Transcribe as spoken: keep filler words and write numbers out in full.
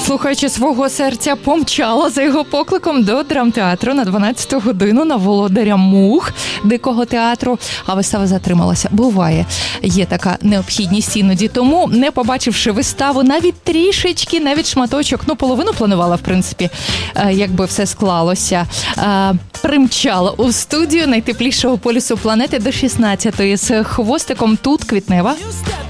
слухаючи свого серця, помчала за його покликом до драмтеатру на дванадцяту годину на Володаря Мух Дикого театру, а вистава затрималася. Буває, є така необхідність іноді. Тому, не побачивши виставу, навіть трішечки, навіть шматочок, ну, половину планувала, в принципі, якби все склалося, примчала у студію найтеплішого полюсу планети до шістнадцятої з хвостиком тут квітнева.